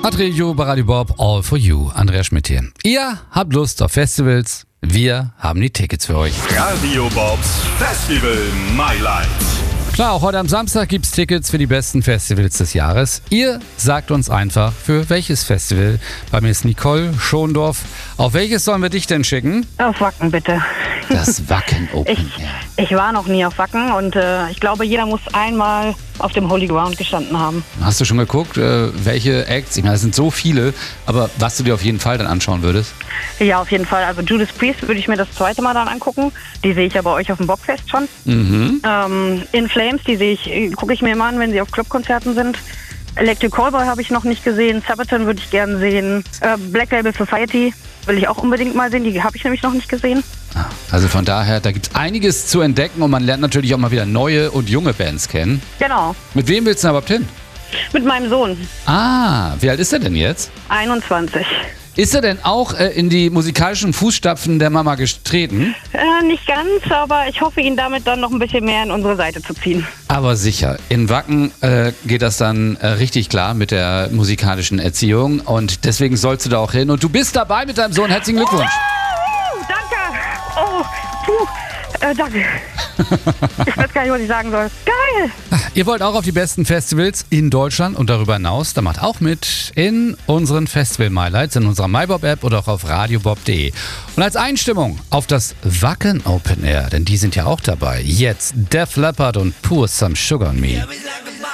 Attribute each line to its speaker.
Speaker 1: Adregio bei Radio Bob, All for You. Andreas Schmidt hier. Ihr habt Lust auf Festivals, wir haben die Tickets für euch.
Speaker 2: Radio Bobs Festival My Life.
Speaker 1: Klar, auch heute am Samstag gibt's Tickets für die besten Festivals des Jahres. Ihr sagt uns einfach, für welches Festival. Bei mir ist Nicole Schondorf. Auf welches sollen wir dich denn schicken?
Speaker 3: Auf Wacken, bitte.
Speaker 1: Das Wacken Open Air.
Speaker 3: Ich war noch nie auf Wacken und ich glaube, jeder muss einmal auf dem Holy Ground gestanden haben.
Speaker 1: Hast du schon geguckt, welche Acts? Ich meine, es sind so viele, aber was du dir auf jeden Fall dann anschauen würdest?
Speaker 3: Ja, auf jeden Fall. Also Judas Priest würde ich mir das zweite Mal dann angucken. Die sehe ich ja bei euch auf dem Bockfest schon. In Flames, gucke ich mir immer an, wenn sie auf Clubkonzerten sind. Electric Callboy habe ich noch nicht gesehen. Sabaton würde ich gerne sehen. Black Label Society will ich auch unbedingt mal sehen. Die habe ich nämlich noch nicht gesehen.
Speaker 1: Also von daher, da gibt es einiges zu entdecken und man lernt natürlich auch mal wieder neue und junge Bands kennen.
Speaker 3: Genau.
Speaker 1: Mit wem willst du denn überhaupt hin?
Speaker 3: Mit meinem Sohn.
Speaker 1: Ah, wie alt ist er denn jetzt?
Speaker 3: 21.
Speaker 1: Ist er denn auch in die musikalischen Fußstapfen der Mama getreten?
Speaker 3: Nicht ganz, aber ich hoffe, ihn damit dann noch ein bisschen mehr in unsere Seite zu ziehen.
Speaker 1: Aber sicher. In Wacken geht das dann richtig klar mit der musikalischen Erziehung und deswegen sollst du da auch hin. Und du bist dabei mit deinem Sohn. Herzlichen Glückwunsch.
Speaker 3: Danke. Oh, puh. Danke. Ich weiß gar nicht, was ich sagen soll. Geil.
Speaker 1: Ihr wollt auch auf die besten Festivals in Deutschland und darüber hinaus? Dann macht auch mit in unseren Festival MyLights, in unserer MyBob-App oder auch auf radiobob.de. Und als Einstimmung auf das Wacken Open Air, denn die sind ja auch dabei. Jetzt Def Leppard und Pour Some Sugar on Me.